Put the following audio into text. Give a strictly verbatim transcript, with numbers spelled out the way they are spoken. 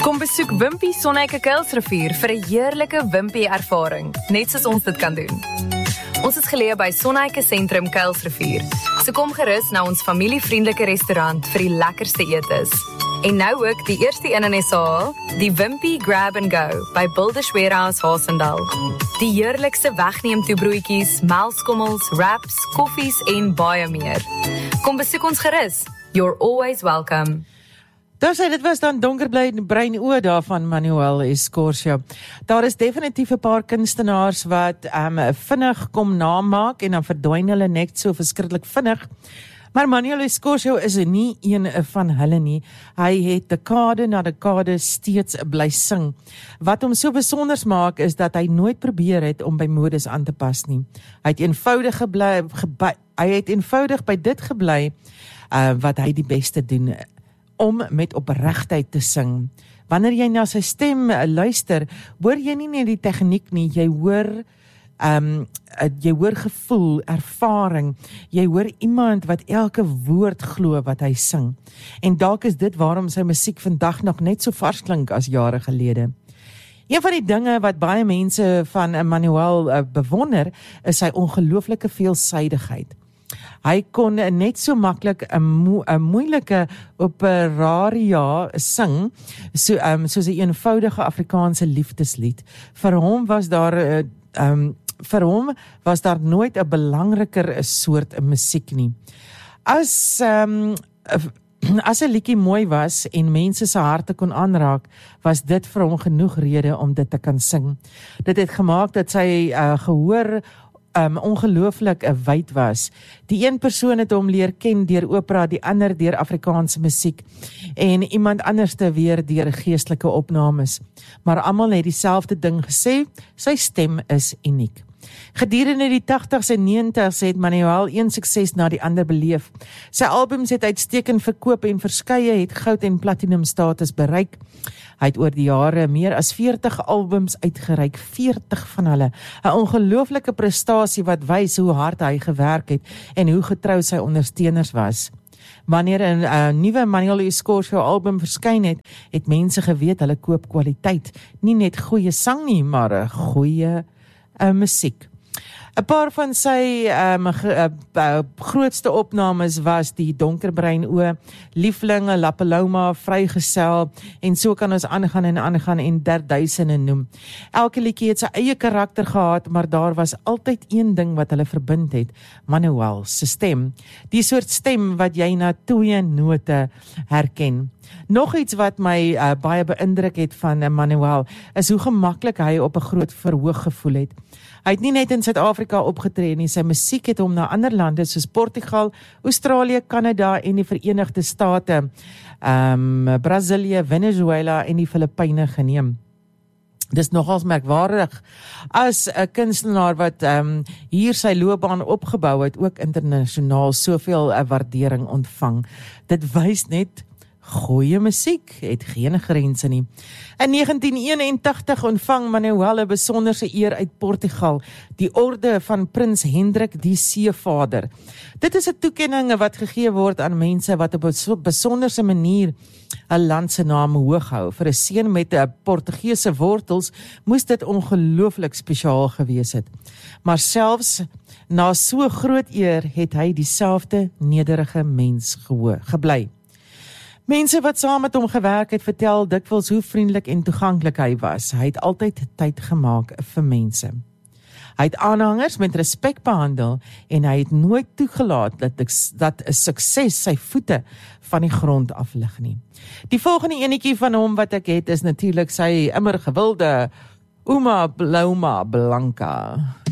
Kom besoek Wimpy Sonneike Kuilsrivier vir 'n heerlike Wimpy ervaring, net soos ons dit kan doen. Ons is geleë by Sonneike Sentrum Kuilsrivier, so kom gerus na ons familievriendelike restaurant vir die lekkerste etes. En nou ook die eerste een in S A, die Wimpy Grab and Go by Builders Warehouse Haasendal. Die heerlikste wegneemtoebroodjies, melkskommels, wraps, koffies en baie meer. Kom besoek ons gerus. You're always welcome. Daar sê, dit was dan donkerbruin oë daar van Manuel Escorcia. Daar is definitief 'n paar kunstenaars wat um, vinnig kom namaak en dan verdwyn hulle net so verskriklik vinnig. Maar Manuel Escorcia is nie een van hulle nie. Hy het dekade na dekade steeds bly sing. Wat hom so besonders maak is dat hy nooit probeer het om by modes aan te pas nie. Hy het eenvoudig gebly, geby, hy het eenvoudig by dit gebly uh, wat hy die beste doen, om met opregtheid te sing. Wanneer jy na sy stem luister, hoor jy nie net die tegniek nie, jy hoor um, jy hoor gevoel, ervaring, jy hoor iemand wat elke woord glo wat hy sing. En dalk is dit waarom sy musiek vandag nog net so vars klink as jare gelede. Een van die dinge wat baie mense van Manuel uh, bewonder, is sy ongelooflike veelsidigheid. Hy kon net so maklik 'n mo moeilike operaria sing, so, um, soos 'n eenvoudige Afrikaanse liefdeslied. Vir hom was daar uh, um, vir hom was daar nooit 'n belangriker soort musiek nie. As um, as 'n liedjie mooi was en mense se harte kon aanraak, was dit vir hom genoeg rede om dit te kan sing. Dit het gemaak dat sy uh, gehoor Um, ongelooflik uh, wyd was. Die een persoon het hom leer ken deur opera, die ander deur Afrikaanse musiek en iemand anders te weer deur geestelike opnames. Maar almal het dieselfde ding gesê, sy stem is uniek. Gedurende die tagtigs en negentigs het Manuel een sukses na die ander beleef. Sy albums het uitstekend verkoop en verskeie het goud en platinum status bereik. Hy het oor die jare meer as veertig albums uitgereik, veertig van hulle. 'n Ongelooflike prestasie wat wys hoe hard hy gewerk het en hoe getrou sy ondersteuners was. Wanneer 'n uh, nuwe Manuel Escorcia album verskyn het, het mense geweet hulle koop kwaliteit, nie net goeie sang nie, maar 'n goeie uh, musiek. 'n Paar van sy um, ge, uh, uh, grootste opnames was die Donkerbruin oë, Lieflinge, La Paloma, Vrygesel, en so kan ons aangaan en aangaan en derduisende noem. Elke liedjie het sy eie karakter gehad, maar daar was altyd een ding wat hulle verbind het, Manuel se stem. Die soort stem wat jy na twee note herken. Nog iets wat my uh, baie beïndruk het van uh, Manuel, is hoe gemaklik hy op 'n groot verhoog gevoel het. Hy het nie net in Suid-Afrika opgetree nie, sy musiek het hom na ander lande soos Portugal, Australië, Kanada en die Verenigde State, um, Brasilië, Venezuela en die Filippyne geneem. Dis nogals merkwaardig as 'n kunstenaar wat um, hier sy loopbaan opgebou het, ook internasionaal soveel uh, waardering ontvang. Dit wys net goeie musiek het geen grense nie. In negentien eenentagtig ontvang Manuel 'n besonderse eer uit Portugal, die orde van Prins Hendrik die Seevader. Dit is 'n toekenning wat gegee word aan mense wat op 'n besonderse manier 'n land se naam hoog hou. Vir 'n seun met 'n Portugese wortels moes dit ongelooflik spesiaal gewees het. Maar selfs na so groot eer het hy dieselfde nederige mens gebly. Mense wat saam met hom gewerk het, vertel dikwels hoe vriendelik en toeganklik hy was. Hy het altyd tyd gemaak vir mense. Hy het aanhangers met respek behandel en hy het nooit toegelaat dat, dat 'n sukses sy voete van die grond af lig nie. Die volgende enetjie van hom wat ek het is natuurlik sy immer gewilde Uma Paloma Blanca.